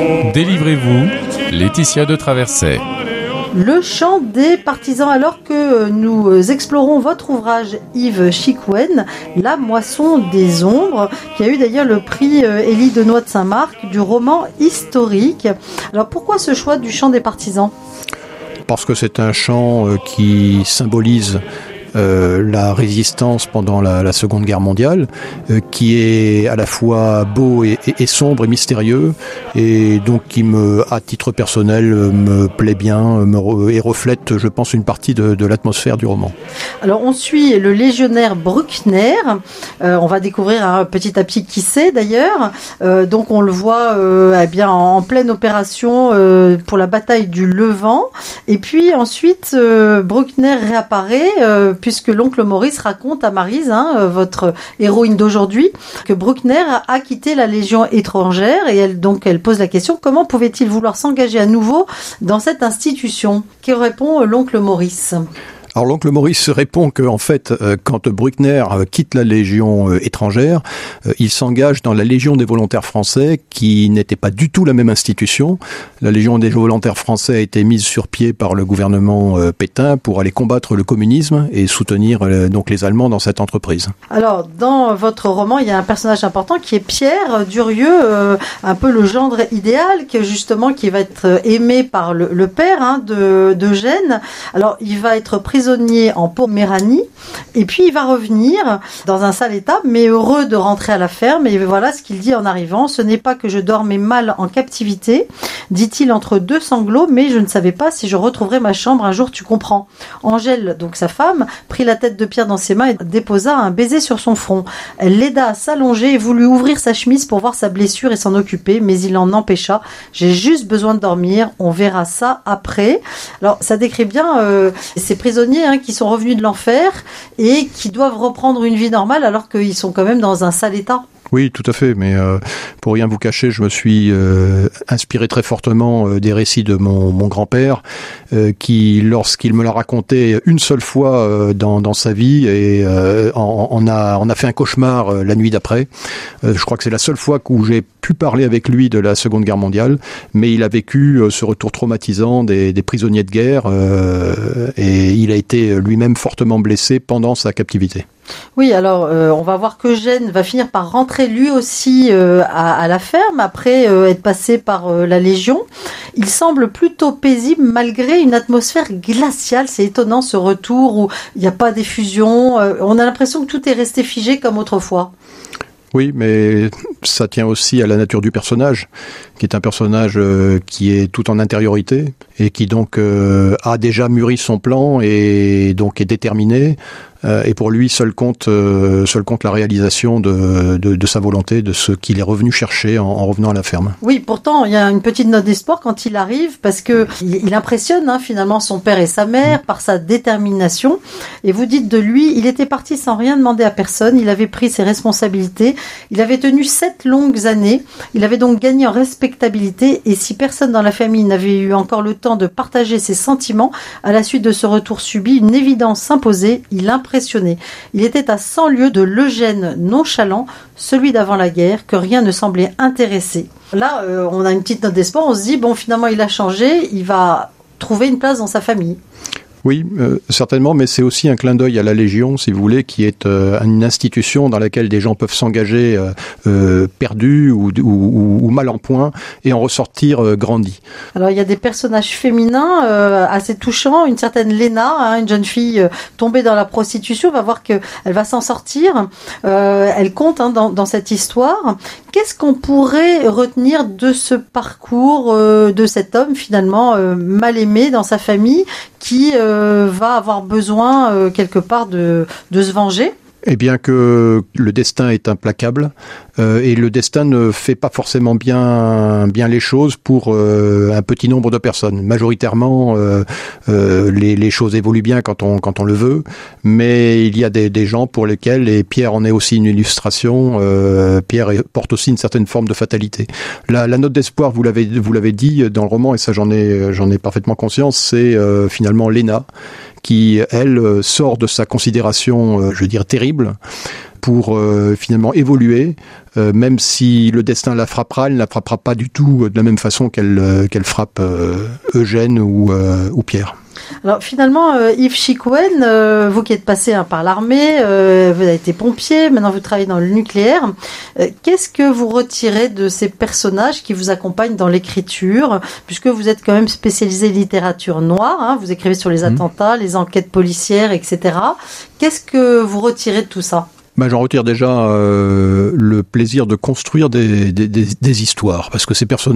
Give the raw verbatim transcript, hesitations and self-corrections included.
Délivrez-vous, Laetitia de Traversay. Le chant des partisans, alors que nous explorons votre ouvrage Yves Chicouen, La moisson des ombres, qui a eu d'ailleurs le prix Élie Denoy de Saint-Marc du roman historique. Alors pourquoi ce choix du chant des partisans ? Parce que c'est un chant qui symbolise Euh, la résistance pendant la, la Seconde Guerre mondiale, euh, qui est à la fois beau et, et, et sombre et mystérieux, et donc qui me, à titre personnel, me plaît bien me, et reflète, je pense, une partie de, de l'atmosphère du roman. Alors on suit le légionnaire Bruckner, euh, on va découvrir hein, petit à petit qui c'est d'ailleurs, euh, donc on le voit euh, eh bien, en, en pleine opération euh, pour la bataille du Levant, et puis ensuite euh, Bruckner réapparaît, euh, puisque l'oncle Maurice raconte à Maryse, hein, votre héroïne d'aujourd'hui, que Bruckner a quitté la Légion étrangère, et elle, donc elle pose la question, comment pouvait-il vouloir s'engager à nouveau dans cette institution ? Que répond l'oncle Maurice ? Alors l'oncle Maurice répond que en fait, euh, quand Bruckner euh, quitte la Légion euh, étrangère, euh, il s'engage dans la Légion des volontaires français, qui n'était pas du tout la même institution. La Légion des volontaires français a été mise sur pied par le gouvernement euh, Pétain pour aller combattre le communisme et soutenir euh, donc les Allemands dans cette entreprise. Alors dans votre roman, il y a un personnage important qui est Pierre Durieux, euh, un peu le gendre idéal, que justement qui va être aimé par le, le père hein, de d'Eugène. Alors il va être pris prisonnier en Poméranie, et puis il va revenir dans un sale état, mais heureux de rentrer à la ferme, et voilà ce qu'il dit en arrivant: ce n'est pas que je dormais mal en captivité, dit-il entre deux sanglots, mais je ne savais pas si je retrouverais ma chambre un jour, tu comprends. Angèle, donc sa femme, prit la tête de Pierre dans ses mains et déposa un baiser sur son front. Elle l'aida à s'allonger et voulut ouvrir sa chemise pour voir sa blessure et s'en occuper, mais il en empêcha. J'ai juste besoin de dormir, on verra ça après. Alors ça décrit bien euh, ces prisonniers Hein, qui sont revenus de l'enfer et qui doivent reprendre une vie normale alors qu'ils sont quand même dans un sale état. Oui, tout à fait, mais euh, pour rien vous cacher, je me suis euh, inspiré très fortement euh, des récits de mon, mon grand-père, euh, qui, lorsqu'il me l'a raconté une seule fois euh, dans, dans sa vie, et euh, on, on, a, on a fait un cauchemar euh, la nuit d'après. Euh, je crois que c'est la seule fois où j'ai pu parler avec lui de la Seconde Guerre mondiale, mais il a vécu euh, ce retour traumatisant des, des prisonniers de guerre, euh, et il a été lui-même fortement blessé pendant sa captivité. Oui, alors euh, on va voir qu'Eugène va finir par rentrer lui aussi euh, à, à la ferme après euh, être passé par euh, la Légion. Il semble plutôt paisible malgré une atmosphère glaciale. C'est étonnant ce retour où il n'y a pas d'effusion. Euh, on a l'impression que tout est resté figé comme autrefois. Oui, mais ça tient aussi à la nature du personnage, qui est un personnage euh, qui est tout en intériorité et qui donc euh, a déjà mûri son plan et donc est déterminé. Euh, et pour lui, seul compte, euh, seul compte la réalisation de, de, de sa volonté, de ce qu'il est revenu chercher en, en revenant à la ferme. Oui, pourtant, il y a une petite note d'espoir quand il arrive, parce que il, il impressionne hein, finalement son père et sa mère mmh. par sa détermination. Et vous dites de lui, il était parti sans rien demander à personne, il avait pris ses responsabilités, il avait tenu sept longues années, il avait donc gagné en respectabilité, et si personne dans la famille n'avait eu encore le temps de partager ses sentiments, à la suite de ce retour subi, une évidence s'imposait, il impressionnait. Il était à cent lieues de l'Eugène nonchalant, celui d'avant la guerre, que rien ne semblait intéresser. Là, euh, on a une petite note d'espoir, on se dit, bon, finalement, il a changé, il va trouver une place dans sa famille. Oui, euh, certainement, mais c'est aussi un clin d'œil à la Légion, si vous voulez, qui est euh, une institution dans laquelle des gens peuvent s'engager euh, euh, perdus ou, ou, ou mal en point et en ressortir euh, grandis. Alors, il y a des personnages féminins euh, assez touchants. Une certaine Léna, hein, une jeune fille euh, tombée dans la prostitution, on va voir qu'elle va s'en sortir. Euh, elle compte hein, dans, dans cette histoire. Qu'est-ce qu'on pourrait retenir de ce parcours euh, de cet homme, finalement, euh, mal aimé dans sa famille, qui euh, va avoir besoin euh, quelque part de, de se venger? Eh bien que le destin est implacable euh, et le destin ne fait pas forcément bien bien les choses pour euh, un petit nombre de personnes. Majoritairement, euh, euh, les, les choses évoluent bien quand on quand on le veut, mais il y a des, des gens pour lesquels, et Pierre en est aussi une illustration, euh, Pierre porte aussi une certaine forme de fatalité. La, la note d'espoir, vous l'avez vous l'avez dit dans le roman, et ça j'en ai j'en ai parfaitement conscience, c'est euh, finalement Léna, qui, elle, sort de sa considération, je veux dire, terrible, pour euh, finalement évoluer, euh, même si le destin la frappera, elle ne la frappera pas du tout de la même façon qu'elle euh, qu'elle frappe euh, Eugène ou, euh, ou Pierre. Alors finalement, euh, Yves Chicouen, euh, vous qui êtes passé hein, par l'armée, euh, vous avez été pompier, maintenant vous travaillez dans le nucléaire. Euh, qu'est-ce que vous retirez de ces personnages qui vous accompagnent dans l'écriture, puisque vous êtes quand même spécialisé littérature noire, hein, vous écrivez sur les attentats, mmh. les enquêtes policières, et cetera. Qu'est-ce que vous retirez de tout ça ? Ben, j'en retire déjà euh, le plaisir de construire des, des, des, des histoires, parce que ces personnages